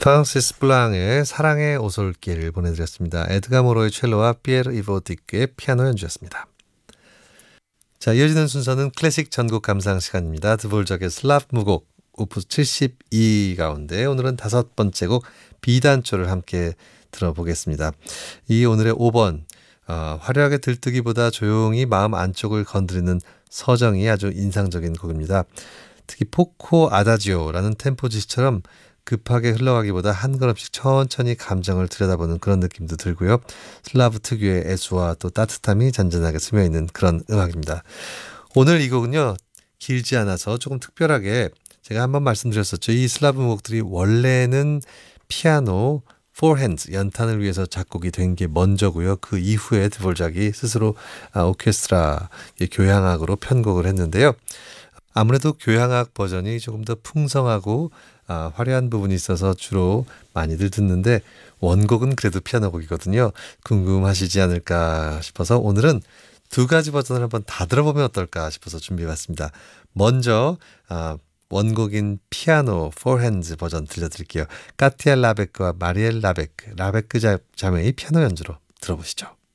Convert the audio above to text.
프란시스 블랑의 사랑의 오솔길 보내드렸습니다. 에드가 모로의 첼로와 피에르 이보디크의 피아노 연주였습니다. 자, 이어지는 순서는 클래식 전곡 감상 시간입니다. 드볼작의 슬라브 무곡 오프스 72 가운데 오늘은 5번째 곡 비단초를 함께 들어보겠습니다. 이 오늘의 5번 화려하게 들뜨기보다 조용히 마음 안쪽을 건드리는 서정이 아주 인상적인 곡입니다. 특히 포코 아다지오라는 템포 지시처럼 급하게 흘러가기보다 한 걸음씩 천천히 감정을 들여다보는 그런 느낌도 들고요. 슬라브 특유의 애수와 또 따뜻함이 잔잔하게 스며있는 그런 음악입니다. 오늘 이 곡은요. 길지 않아서 조금 특별하게 제가 한번 말씀드렸었죠. 이 슬라브 곡들이 원래는 피아노, four hands, 연탄을 위해서 작곡이 된 게 먼저고요. 그 이후에 드볼작이 스스로 오케스트라 교향악으로 편곡을 했는데요. 아무래도 교향악 버전이 조금 더 풍성하고 화려한 부분이 있어서 주로 많이들 듣는데 원곡은 그래도 피아노 곡이거든요. 궁금하시지 않을까 싶어서 오늘은 2가지 버전을 한번 다 들어보면 어떨까 싶어서 준비해봤습니다. 먼저 원곡인 피아노 four hands 버전 들려드릴게요. 까티엘 라베크와 마리엘 라베크 자매의 피아노 연주로 들어보시죠.